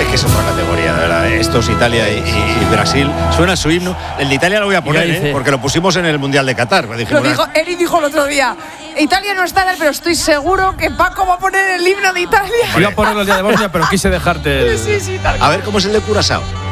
que es otra categoría, de verdad. Estos Italia y Brasil, suena su himno. El de Italia lo voy a poner, porque lo pusimos en el Mundial de Qatar. Eri dijo el otro día, Italia no está, pero estoy seguro que Paco va a poner el himno de Italia. Iba a ponerlo el día de Bosnia, pero quise dejarte. Sí, tal. A ver cómo es el de Curazao.